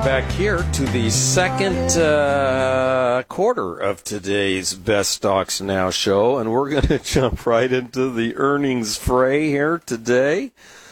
back here to the second quarter of today's Best Stocks Now show, and we're going to jump right into the earnings fray here today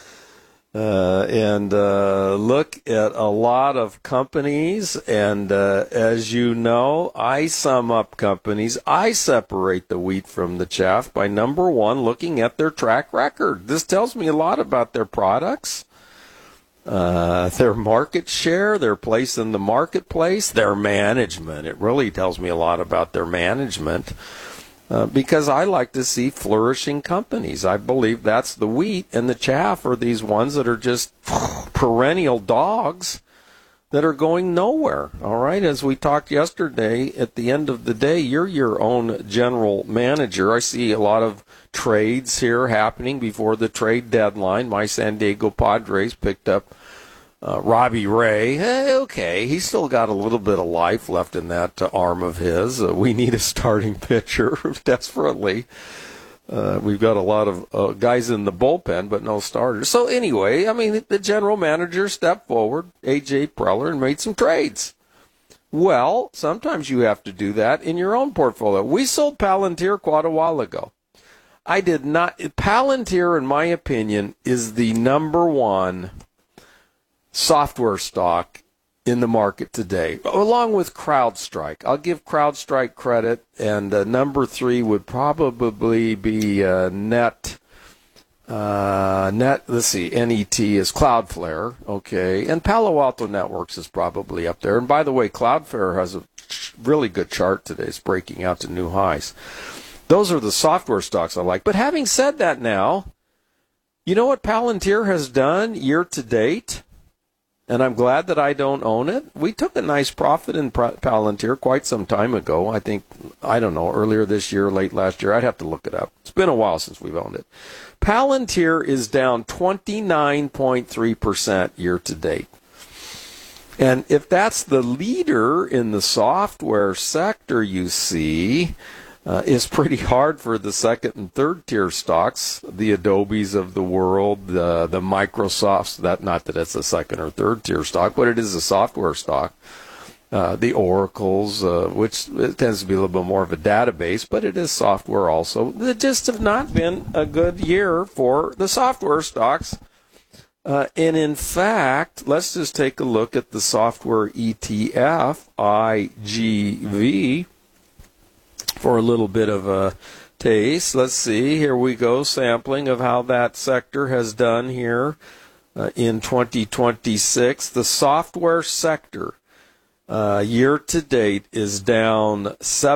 and look at a lot of companies. And as you know, I sum up companies. I separate the wheat from the chaff by, number one, looking at their track record. This tells me a lot about their products, their market share, their place in the marketplace, their management. It really tells me a lot about their management because I like to see flourishing companies. I believe that's the wheat, and the chaff are these ones that are just perennial dogs that are going nowhere. All right, as we talked yesterday, at the end of the day, you're your own general manager. I see a lot of trades here happening before the trade deadline. My San Diego Padres picked up Robbie Ray. Okay, he's still got a little bit of life left in that arm of his. We need a starting pitcher desperately. We've got a lot of guys in the bullpen, but no starters. So anyway, I mean, the general manager stepped forward, A.J. Preller, and made some trades. Well, sometimes you have to do that in your own portfolio. We sold Palantir quite a while ago. I did not. Palantir, in my opinion, is the number one software stock in the market today, along with CrowdStrike. I'll give CrowdStrike credit, and number three would probably be Net. Let's see, NET is Cloudflare, okay, and Palo Alto Networks is probably up there. And by the way, Cloudflare has a really good chart today. It's breaking out to new highs. Those are the software stocks I like. But having said that now, you know what Palantir has done year to date? And I'm glad that I don't own it. We took a nice profit in Palantir quite some time ago. I think, I don't know, earlier this year, late last year. I'd have to look it up. It's been a while since we've owned it. Palantir is down 29.3% year to date. And if that's the leader in the software sector, you see, it's pretty hard for the second and third tier stocks, the Adobes of the world, the Microsofts. Not that it's a second or third tier stock, but it is a software stock. The Oracles, which it tends to be a little bit more of a database, but it is software also. They just have not been a good year for the software stocks. And in fact, let's just take a look at the software ETF, IGV, for a little bit of a taste. Let's see. Here we go. Sampling of how that sector has done here in 2026. The software sector year to date is down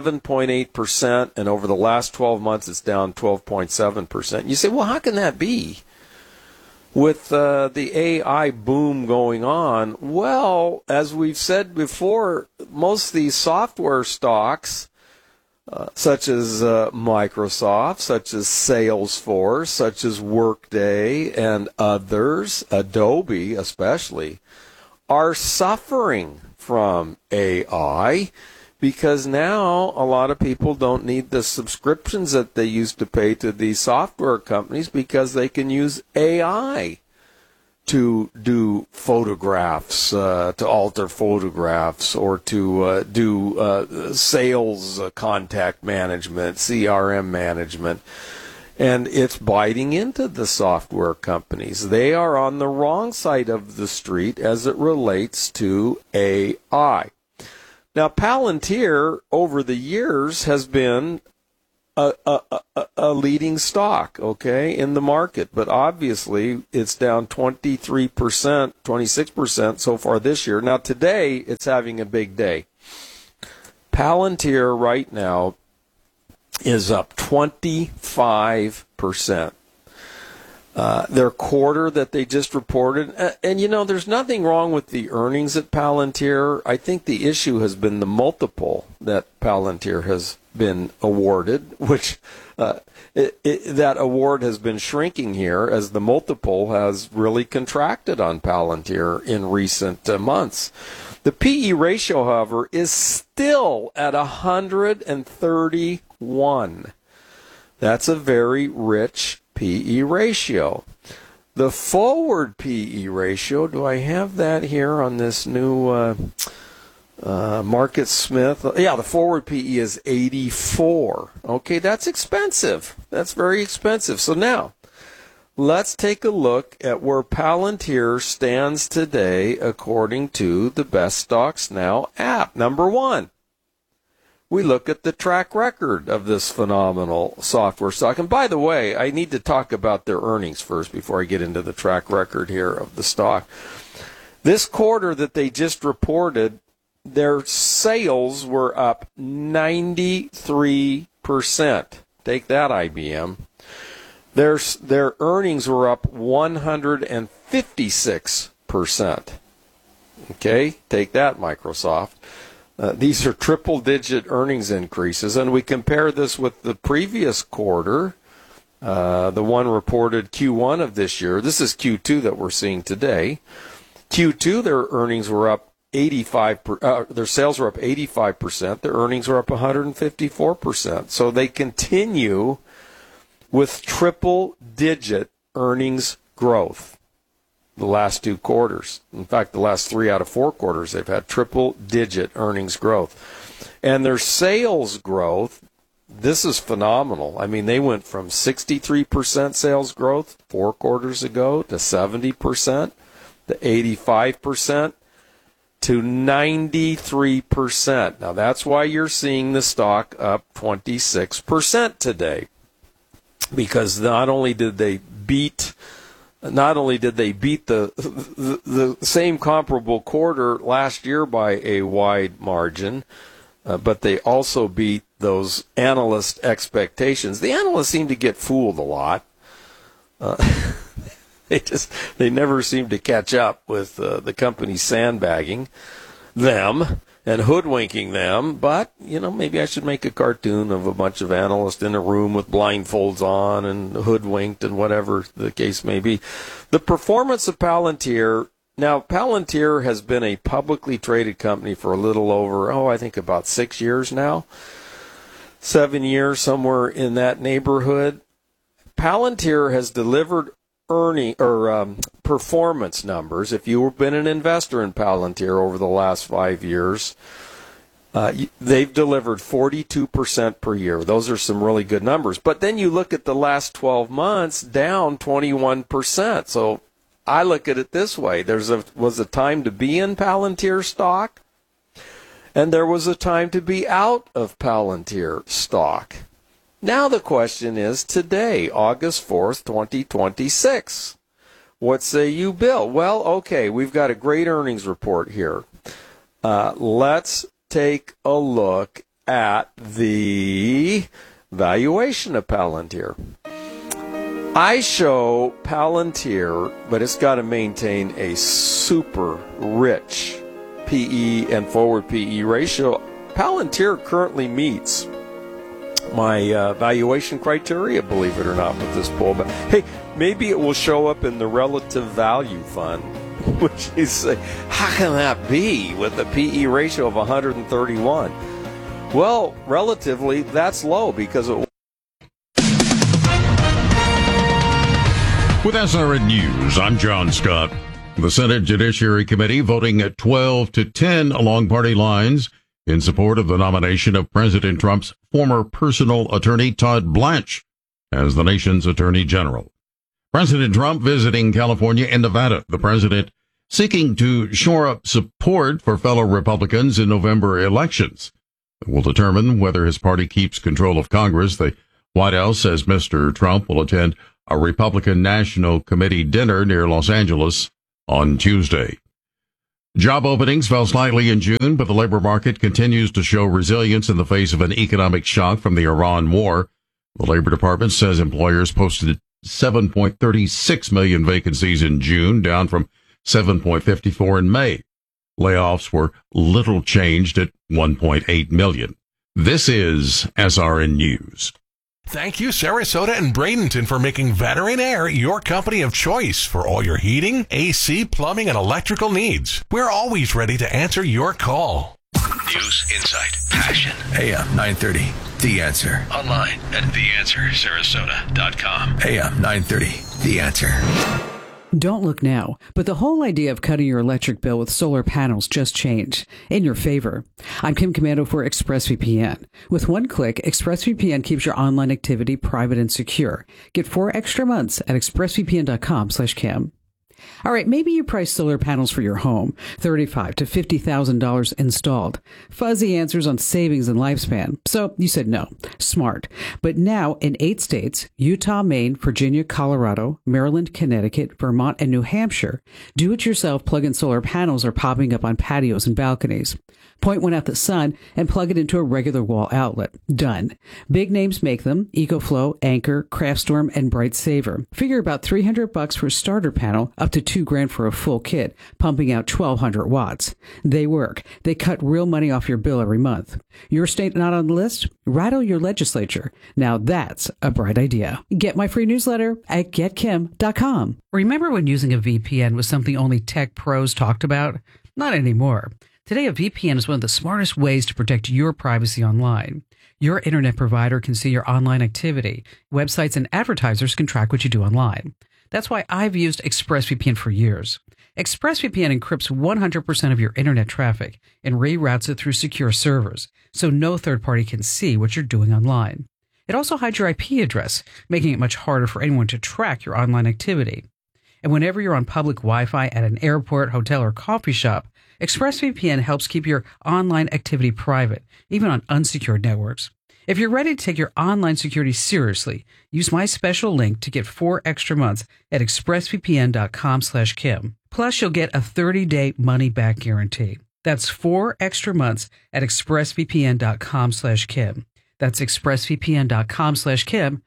7.8%, and over the last 12 months it's down 12.7%. You say, well, how can that be? With the AI boom going on, well, as we've said before, most of these software stocks, such as Microsoft, such as Salesforce, such as Workday, and others, Adobe especially, are suffering from AI because now a lot of people don't need the subscriptions that they used to pay to these software companies because they can use AI to do photographs, to alter photographs, or to do sales contact management, CRM management. And it's biting into the software companies. They are on the wrong side of the street as it relates to AI. Now, Palantir, over the years, has been a leading stock, okay, in the market. But obviously, it's down 23%, 26% so far this year. Now, today, it's having a big day. Palantir right now is up 25%. Their quarter that they just reported, and you know, there's nothing wrong with the earnings at Palantir. I think the issue has been the multiple that Palantir has been awarded, which that award has been shrinking here as the multiple has really contracted on Palantir in recent months. The PE ratio, however, is still at 131. That's a very rich PE ratio. The forward PE ratio, do I have that here on this new Market Smith? Yeah, the forward PE is 84. Okay, that's expensive. That's very expensive. So now, let's take a look at where Palantir stands today according to the Best Stocks Now app. Number one, we look at the track record of this phenomenal software stock. And by the way, I need to talk about their earnings first before I get into the track record here of the stock. This quarter that they just reported, their sales were up 93%. Take that, IBM. Their earnings were up 156%. Okay, take that, Microsoft. These are triple-digit earnings increases, and we compare this with the previous quarter, the one reported Q1 of this year. This is Q2 that we're seeing today. Q2, their earnings were up 85%. Their sales were up 85%. Their earnings were up 154%. So they continue with triple-digit earnings growth the last two quarters. In fact, the last 3 out of 4 quarters, they've had triple-digit earnings growth. And their sales growth, this is phenomenal. I mean, they went from 63% sales growth 4 quarters ago to 70%, to 85%, to 93%. Now, that's why you're seeing the stock up 26% today. Because not only did they beat the same comparable quarter last year by a wide margin, but they also beat those analyst expectations. The analysts seem to get fooled a lot. They never seem to catch up with the company sandbagging them and hoodwinking them. But, maybe I should make a cartoon of a bunch of analysts in a room with blindfolds on and hoodwinked and whatever the case may be. The performance of Palantir, now Palantir has been a publicly traded company for a little over, I think about 6 years now. 7 years, somewhere in that neighborhood. Palantir has delivered performance numbers. If you've been an investor in Palantir over the last 5 years, they've delivered 42% per year. Those are some really good numbers. But then you look at the last 12 months, down 21%. So I look at it this way. Was a time to be in Palantir stock, and there was a time to be out of Palantir stock. Now the question is today, August 4th, 2026. What say you, Bill? Well, okay, we've got a great earnings report here. Let's take a look at the valuation of Palantir. I show Palantir, but it's got to maintain a super rich PE and forward PE ratio. Palantir currently meets my valuation criteria, believe it or not, with this pullback. Hey, maybe it will show up in the relative value fund, which you say, how can that be with a PE ratio of 131? Well, relatively, that's low because it. With SRN News, I'm John Scott. The Senate Judiciary Committee voting at 12-10 along party lines in support of the nomination of President Trump's former personal attorney Todd Blanche as the nation's attorney general. President Trump visiting California and Nevada. The president seeking to shore up support for fellow Republicans in November elections. It will determine whether his party keeps control of Congress. The White House says Mr. Trump will attend a Republican National Committee dinner near Los Angeles on Tuesday. Job openings fell slightly in June, but the labor market continues to show resilience in the face of an economic shock from the Iran war. The Labor Department says employers posted 7.36 million vacancies in June, down from 7.54 in May. Layoffs were little changed at 1.8 million. This is SRN News. Thank you, Sarasota and Bradenton, for making Veteran Air your company of choice for all your heating, AC, plumbing, and electrical needs. We're always ready to answer your call. News, insight, passion. AM 930, The Answer. Online at theanswersarasota.com. AM 930, The Answer. Don't look now, but the whole idea of cutting your electric bill with solar panels just changed in your favor. I'm Kim Commando for ExpressVPN. With one click, ExpressVPN keeps your online activity private and secure. Get 4 extra months at expressvpn.com/Kim. All right, maybe you price solar panels for your home, $35,000 to $50,000 installed. Fuzzy answers on savings and lifespan. So you said no. Smart. But now in 8 states, Utah, Maine, Virginia, Colorado, Maryland, Connecticut, Vermont, and New Hampshire, do-it-yourself plug-in solar panels are popping up on patios and balconies. Point one out the sun and plug it into a regular wall outlet. Done. Big names make them: EcoFlow, Anchor, Craftstorm, and Bright Saver. Figure about $300 for a starter panel, up to $2,000 for a full kit, pumping out 1,200 watts. They work. They cut real money off your bill every month. Your state not on the list? Rattle your legislature. Now that's a bright idea. Get my free newsletter at getkim.com. Remember when using a VPN was something only tech pros talked about? Not anymore. Today, a VPN is one of the smartest ways to protect your privacy online. Your internet provider can see your online activity. Websites and advertisers can track what you do online. That's why I've used ExpressVPN for years. ExpressVPN encrypts 100% of your internet traffic and reroutes it through secure servers, so no third party can see what you're doing online. It also hides your IP address, making it much harder for anyone to track your online activity. And whenever you're on public Wi-Fi at an airport, hotel, or coffee shop, ExpressVPN helps keep your online activity private, even on unsecured networks. If you're ready to take your online security seriously, use my special link to get 4 extra months at expressvpn.com/Kim. Plus, you'll get a 30-day money-back guarantee. That's 4 extra months at expressvpn.com/Kim. That's expressvpn.com/Kim,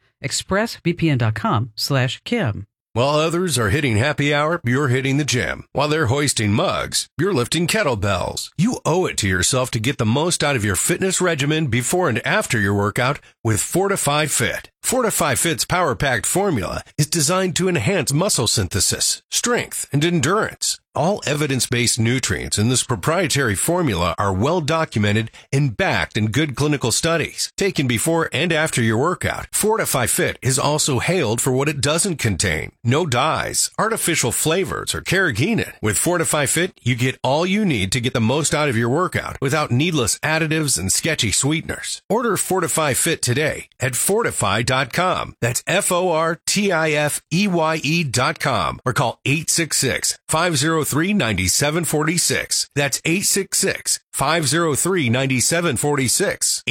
expressvpn.com/Kim. While others are hitting happy hour, you're hitting the gym. While they're hoisting mugs, you're lifting kettlebells. You owe it to yourself to get the most out of your fitness regimen before and after your workout with Fortify Fit. Fortify Fit's power-packed formula is designed to enhance muscle synthesis, strength, and endurance. All evidence-based nutrients in this proprietary formula are well documented and backed in good clinical studies. Taken before and after your workout, Fortify Fit is also hailed for what it doesn't contain. No dyes, artificial flavors, or carrageenan. With Fortify Fit, you get all you need to get the most out of your workout without needless additives and sketchy sweeteners. Order Fortify Fit today at Fortify.com. That's FORTIFEYE.com or call 866-503-9746. That's 866-503-9746.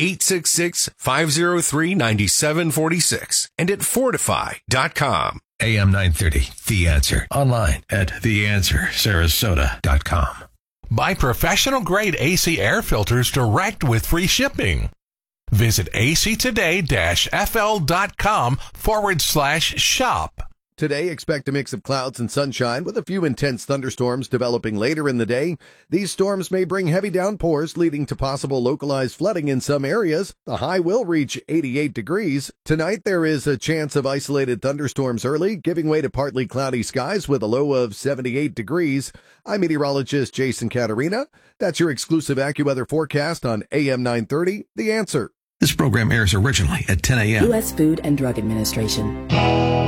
866-503-9746. And at Fortify.com. AM 930, The Answer. Online at theanswersarasota.com. Buy professional-grade AC air filters direct with free shipping. Visit actoday-fl.com/shop. Today, expect a mix of clouds and sunshine with a few intense thunderstorms developing later in the day. These storms may bring heavy downpours, leading to possible localized flooding in some areas. The high will reach 88 degrees. Tonight, there is a chance of isolated thunderstorms early, giving way to partly cloudy skies with a low of 78 degrees. I'm meteorologist Jason Caterina. That's your exclusive AccuWeather forecast on AM 930, The Answer. This program airs originally at 10 a.m. U.S. Food and Drug Administration.